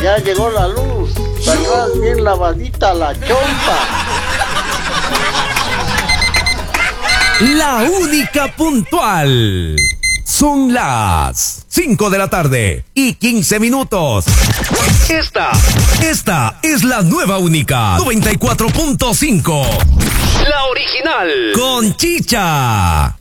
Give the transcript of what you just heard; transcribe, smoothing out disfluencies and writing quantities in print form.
Ya llegó la luz. ¿Verdad? Bien lavadita la chompa. La única puntual. Son las 5 de la tarde y 15 minutos. Esta es la nueva única 94.5. La original. Con chicha.